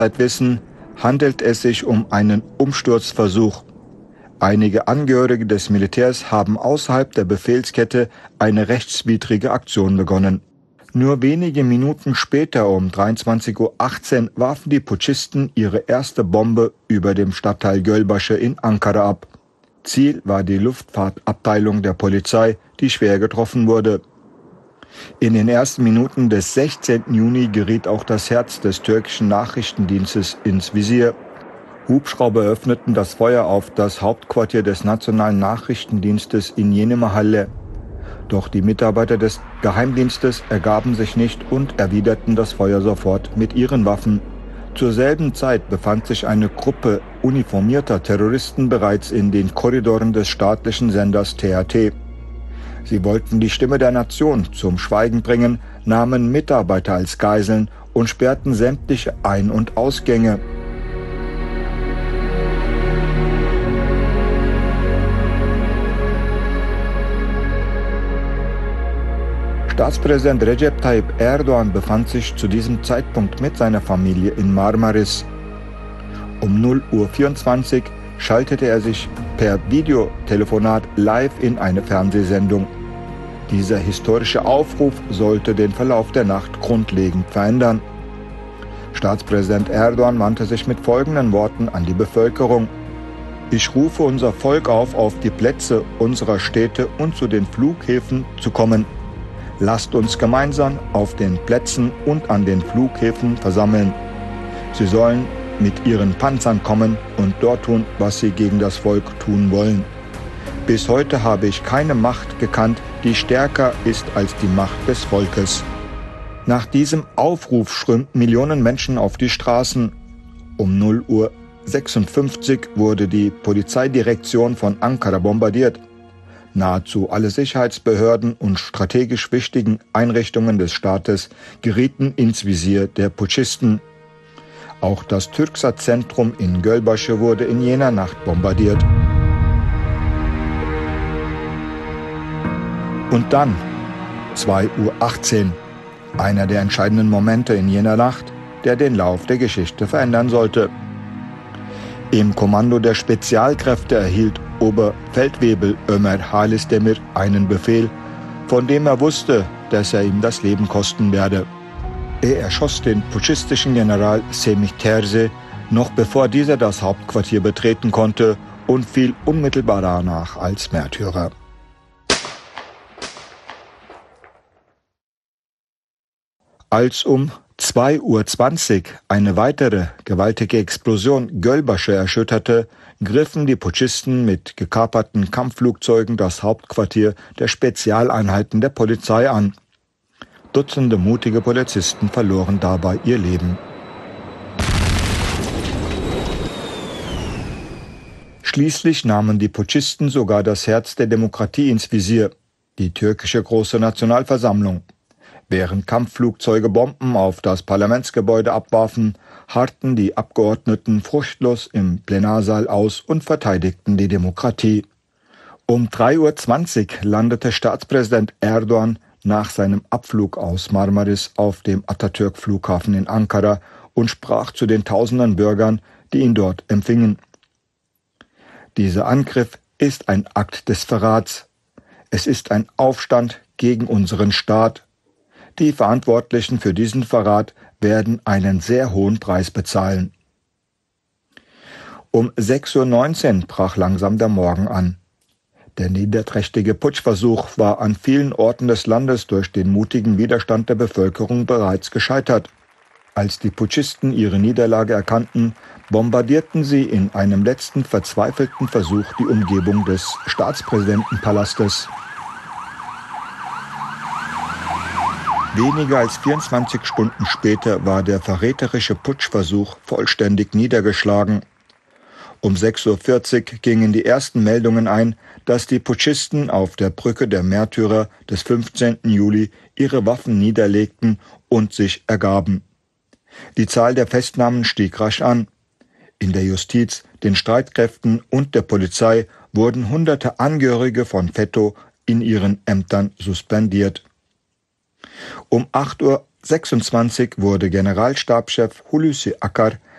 wissen, handelt es sich um einen Umsturzversuch. Einige Angehörige des Militärs haben außerhalb der Befehlskette eine rechtswidrige Aktion begonnen. Nur wenige Minuten später, um 23:18 Uhr, warfen die Putschisten ihre erste Bombe über dem Stadtteil Gölbaşı in Ankara ab. Ziel war die Luftfahrtabteilung der Polizei, die schwer getroffen wurde. In den ersten Minuten des 16. Juni geriet auch das Herz des türkischen Nachrichtendienstes ins Visier. Hubschrauber öffneten das Feuer auf das Hauptquartier des Nationalen Nachrichtendienstes in Yenimahalle. Doch die Mitarbeiter des Geheimdienstes ergaben sich nicht und erwiderten das Feuer sofort mit ihren Waffen. Zur selben Zeit befand sich eine Gruppe uniformierter Terroristen bereits in den Korridoren des staatlichen Senders TRT. Sie wollten die Stimme der Nation zum Schweigen bringen, nahmen Mitarbeiter als Geiseln und sperrten sämtliche Ein- und Ausgänge. Staatspräsident Recep Tayyip Erdoğan befand sich zu diesem Zeitpunkt mit seiner Familie in Marmaris. Um 0:24 Uhr schaltete er sich per Videotelefonat live in eine Fernsehsendung. Dieser historische Aufruf sollte den Verlauf der Nacht grundlegend verändern. Staatspräsident Erdoğan wandte sich mit folgenden Worten an die Bevölkerung: Ich rufe unser Volk auf die Plätze unserer Städte und zu den Flughäfen zu kommen. Lasst uns gemeinsam auf den Plätzen und an den Flughäfen versammeln. Sie sollen mit ihren Panzern kommen und dort tun, was sie gegen das Volk tun wollen. Bis heute habe ich keine Macht gekannt, die stärker ist als die Macht des Volkes. Nach diesem Aufruf strömten Millionen Menschen auf die Straßen. Um 0:56 Uhr wurde die Polizeidirektion von Ankara bombardiert. Nahezu alle Sicherheitsbehörden und strategisch wichtigen Einrichtungen des Staates gerieten ins Visier der Putschisten. Auch das Türksat-Zentrum in Gölbaşı wurde in jener Nacht bombardiert. Und dann 2:18 Uhr, einer der entscheidenden Momente in jener Nacht, der den Lauf der Geschichte verändern sollte. Im Kommando der Spezialkräfte erhielt Oberfeldwebel Ömer Halis Demir einen Befehl, von dem er wusste, dass er ihm das Leben kosten werde. Er erschoss den putschistischen General Semih Terzi, noch bevor dieser das Hauptquartier betreten konnte, und fiel unmittelbar danach als Märtyrer. Als um 2:20 Uhr eine weitere gewaltige Explosion Gölbaşı erschütterte, griffen die Putschisten mit gekaperten Kampfflugzeugen das Hauptquartier der Spezialeinheiten der Polizei an. Dutzende mutige Polizisten verloren dabei ihr Leben. Schließlich nahmen die Putschisten sogar das Herz der Demokratie ins Visier, die türkische Große Nationalversammlung. Während Kampfflugzeuge Bomben auf das Parlamentsgebäude abwarfen, harrten die Abgeordneten furchtlos im Plenarsaal aus und verteidigten die Demokratie. Um 3:20 Uhr landete Staatspräsident Erdoğan nach seinem Abflug aus Marmaris auf dem Atatürk-Flughafen in Ankara und sprach zu den tausenden Bürgern, die ihn dort empfingen. Dieser Angriff ist ein Akt des Verrats. Es ist ein Aufstand gegen unseren Staat. Die Verantwortlichen für diesen Verrat werden einen sehr hohen Preis bezahlen. Um 6:19 Uhr brach langsam der Morgen an. Der niederträchtige Putschversuch war an vielen Orten des Landes durch den mutigen Widerstand der Bevölkerung bereits gescheitert. Als die Putschisten ihre Niederlage erkannten, bombardierten sie in einem letzten verzweifelten Versuch die Umgebung des Staatspräsidentenpalastes. Weniger als 24 Stunden später war der verräterische Putschversuch vollständig niedergeschlagen. Um 6:40 Uhr gingen die ersten Meldungen ein, dass die Putschisten auf der Brücke der Märtyrer des 15. Juli ihre Waffen niederlegten und sich ergaben. Die Zahl der Festnahmen stieg rasch an. In der Justiz, den Streitkräften und der Polizei wurden hunderte Angehörige von FETÖ in ihren Ämtern suspendiert. Um 8:26 Uhr wurde Generalstabschef Hulusi Akar